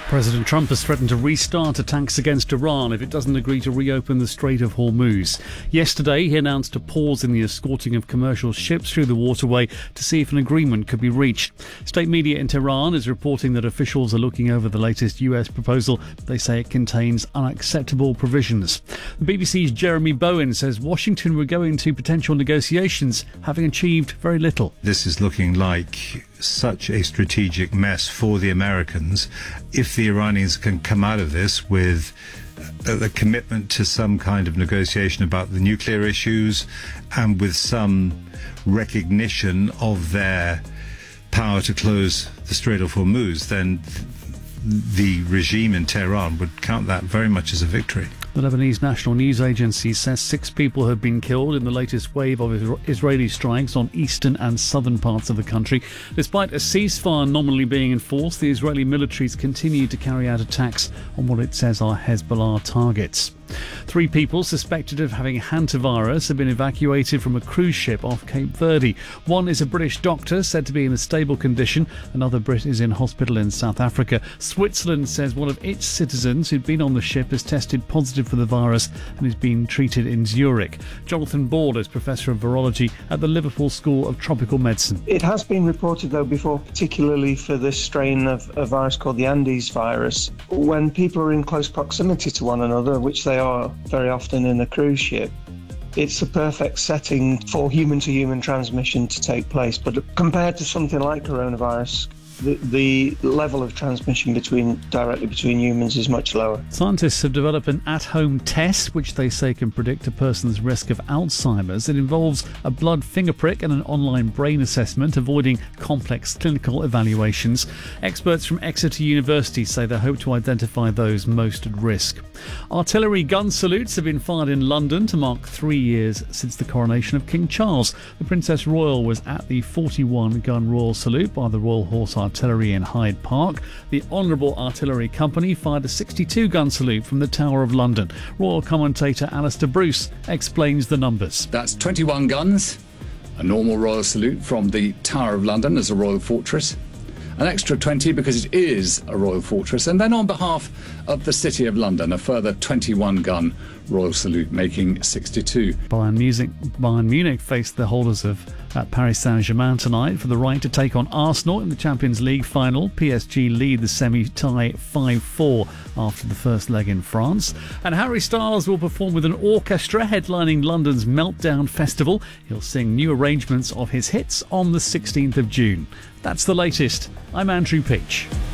President Trump has threatened to restart attacks against Iran if it doesn't agree to reopen the Strait of Hormuz. Yesterday, he announced a pause in the escorting of commercial ships through the waterway to see if an agreement could be reached. State media in Tehran is reporting that officials are looking over the latest US proposal. They say it contains unacceptable provisions. The BBC's Jeremy Bowen says Washington will go into potential negotiations having achieved very little. This is looking like such a strategic mess for the Americans. If the Iranians can come out of this with the commitment to some kind of negotiation about the nuclear issues and with some recognition of their power to close the Strait of Hormuz, then the regime in Tehran would count that very much as a victory. The Lebanese National News Agency says 6 people have been killed in the latest wave of Israeli strikes on eastern and southern parts of the country. Despite a ceasefire nominally being enforced, the Israeli militaries continue to carry out attacks on what it says are Hezbollah targets. 3 people suspected of having hantavirus have been evacuated from a cruise ship off Cape Verde. One is a British doctor said to be in a stable condition. Another Brit is in hospital in South Africa. Switzerland says one of its citizens who'd been on the ship has tested positive for the virus and is being treated in Zurich. Jonathan Ball is Professor of Virology at the Liverpool School of Tropical Medicine. It has been reported, though, before, particularly for this strain of a virus called the Andes virus, when people are in close proximity to one another, which they are very often in a cruise ship. It's a perfect setting for human-to-human transmission to take place. But compared to something like coronavirus, the level of transmission directly between humans is much lower. Scientists have developed an at-home test which they say can predict a person's risk of Alzheimer's. It involves a blood finger prick and an online brain assessment, avoiding complex clinical evaluations. Experts from Exeter University say they hope to identify those most at risk. Artillery gun salutes have been fired in London to mark 3 years since the coronation of King Charles. The Princess Royal was at the 41-gun Royal Salute by the Royal Horse Artillery in Hyde Park. The Honourable Artillery Company fired a 62-gun salute from the Tower of London. Royal commentator Alistair Bruce explains the numbers. That's 21 guns, a normal Royal Salute from the Tower of London as a Royal Fortress, an extra 20 because it is a Royal Fortress, and then on behalf of the City of London, a further 21-gun Royal Salute, making 62. Bayern Munich faced the holders of Paris Saint-Germain tonight for the right to take on Arsenal in the Champions League final. PSG lead the semi-tie 5-4 after the first leg in France. And Harry Styles will perform with an orchestra headlining London's Meltdown Festival. He'll sing new arrangements of his hits on the 16th of June. That's the latest. I'm Andrew Peach.